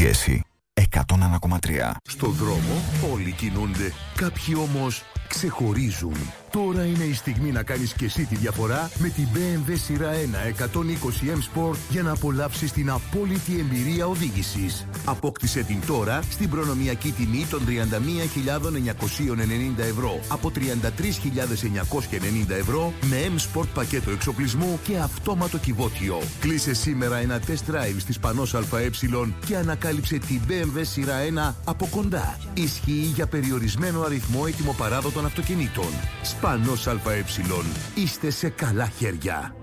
Πίεση 101,3. Στο δρόμο όλοι κινούνται, κάποιοι όμως ξεχωρίζουν. Τώρα είναι η στιγμή να κάνεις και εσύ τη διαφορά με την BMW σειρά 1 120M Sport για να απολαύσεις την απόλυτη εμπειρία οδήγησης. Απόκτησε την τώρα στην προνομιακή τιμή των 31.990 ευρώ από 33.990 ευρώ με M Sport πακέτο εξοπλισμού και αυτόματο κυβότιο. Κλείσε σήμερα ένα test drive στη Σπανός ΑΕ και ανακάλυψε την BMW σειρά 1 από κοντά. Ισχύει για περιορισμένο αριθμό ετοιμοπαράδοτων αυτοκινήτων. Σπανός ΑΕ. Είστε σε καλά χέρια.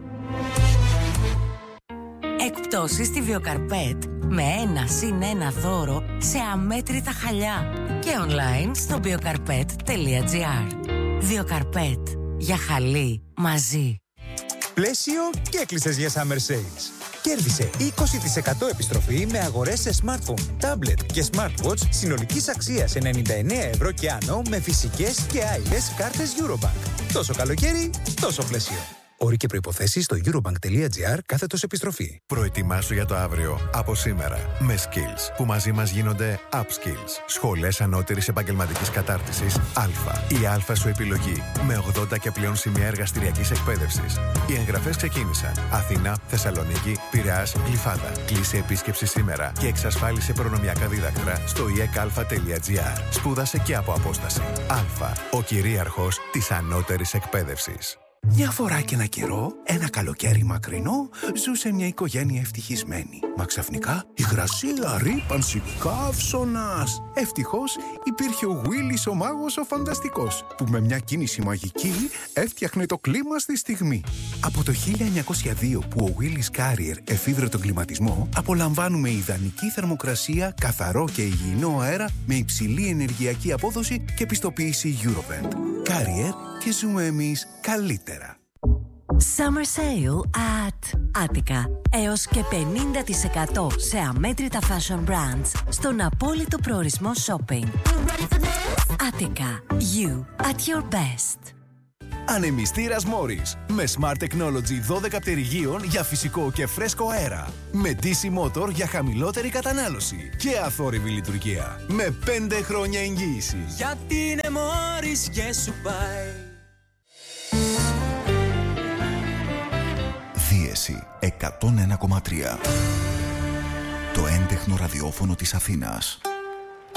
Εκπτώσεις στη Βιοκαρπέτ με 1+1 δώρο σε αμέτρητα χαλιά και online στο biocarpet.gr. Βιοκαρπέτ. Για χαλί μαζί. Πλαίσιο και έκλεισες για Summer Sales. Κέρδισε 20% επιστροφή με αγορές σε smartphone, tablet και smartwatch συνολικής αξίας 99 ευρώ και άνω με φυσικές και άειλες κάρτες Eurobank. Τόσο καλοκαίρι, τόσο πλαίσιο. Όροι και προϋποθέσεις στο eurobank.gr/επιστροφή. Προετοιμάσου για το αύριο από σήμερα με Skills που μαζί μας γίνονται Upskills. Σχολές ανώτερης επαγγελματικής κατάρτισης Α. Η Α σου επιλογή με 80 και πλέον σημεία εργαστηριακής εκπαίδευσης. Οι εγγραφές ξεκίνησαν. Αθήνα, Θεσσαλονίκη, Πειραιάς, Γλυφάδα. Κλείσε επίσκεψη σήμερα και εξασφάλισε προνομιακά δίδακτρα στο ekalfa.gr. Σπούδασε και από απόσταση. Α. Ο κυρίαρχος της ανώτερης εκπαίδευσης. Μια φορά και ένα καιρό, ένα καλοκαίρι μακρινό, ζούσε μια οικογένεια ευτυχισμένη. Μα ξαφνικά, υγρασία, ρύπανση, καύσωνας. Ευτυχώς υπήρχε ο Willis ο μάγος ο φανταστικός, που με μια κίνηση μαγική έφτιαχνε το κλίμα στη στιγμή. Από το 1902 που ο Willis Carrier εφήβρε τον κλιματισμό, απολαμβάνουμε ιδανική θερμοκρασία, καθαρό και υγιεινό αέρα με υψηλή ενεργειακή απόδοση και πιστοποίηση Eurovent. Carrier και ζούμε εμείς καλύτερα. Summer Sale at Attica. Έως και 50% σε αμέτρητα fashion brands στον απόλυτο προορισμό shopping. Attica. You at your best. Ανεμιστήρας Morris με Smart Technology 12 πτερυγίων για φυσικό και φρέσκο αέρα. Με DC Motor για χαμηλότερη κατανάλωση και αθόρυβη λειτουργία. Με 5 χρόνια εγγύηση. Γιατί είναι Morris και σου πάει. Δίεση 101,3. Το έντεχνο ραδιόφωνο της Αθήνας.